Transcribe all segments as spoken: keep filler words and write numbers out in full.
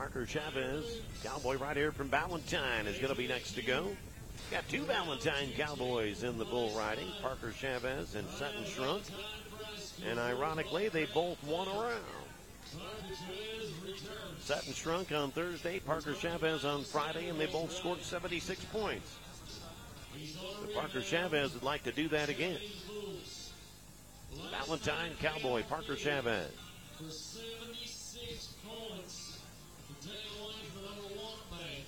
Parker Chavez, Cowboy right here from Ballantyne, is going to be next to go. Got two Ballantyne Cowboys in the bull riding, Parker Chavez and Sutton Shrunk. And ironically, they both won a round. Sutton Shrunk on Thursday, Parker Chavez on Friday, and they both scored seventy-six points. But Parker Chavez would like to do that again. Ballantyne Cowboy, Parker Chavez. For seventy-six points to take away from the number one man.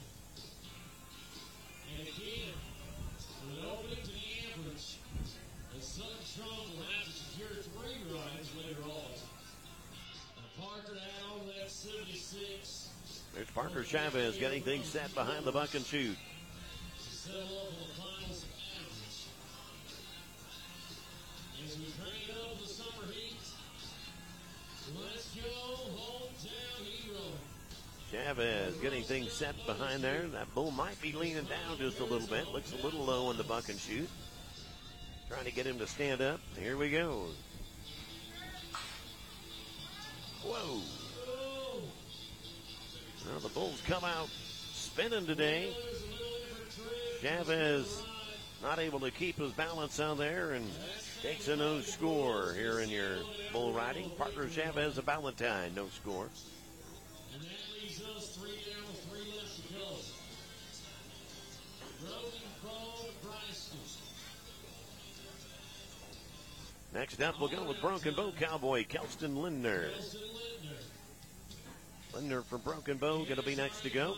And again, with opening to the average, and Sutton Shrunk will have to secure three rides later on. And Parker now on that seventy-six. There's Parker Chavez getting things set behind the buck and shoot. Settle up on the finals average. As we crank up the summer heat, let's go hometown hero. Chavez getting things set behind there. That bull might be leaning down just a little bit. Looks a little low in the buck and shoot. Trying to get him to stand up. Here we go. Whoa. Well, the bulls come out spinning today. Chavez not able to keep his balance on there and takes a no score here in your bull riding. Parker Chavez, a Ballantyne, no score. And that leaves us three down with three left to go. Broken Bow, Nebraska. Next up, we'll go with Broken Bow Cowboy, Kelston Lindner. Kelston Lindner. Lindner from Broken Bow going to be next to go.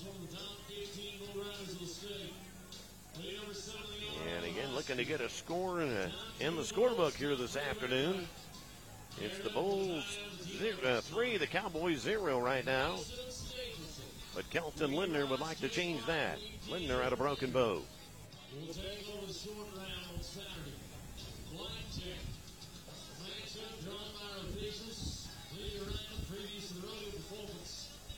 And again, looking to get a score in, a, in the scorebook here this afternoon. It's the Bulls zero, uh, three, the Cowboys zero right now. But Kelston Lindner would like to change that. Lindner out of Broken Bow. We'll take over the short round on Saturday. Blackjack. Matchup drawn by our officials. Leading around previous to the rodeo performance.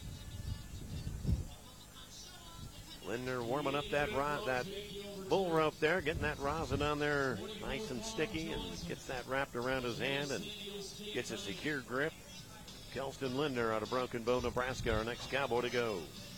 Lindner warming up that rod, that bull rope there, getting that rosin on there nice and sticky, and gets that wrapped around his hand and gets a secure grip. Kelston Lindner out of Broken Bow, Nebraska, our next Cowboy to go.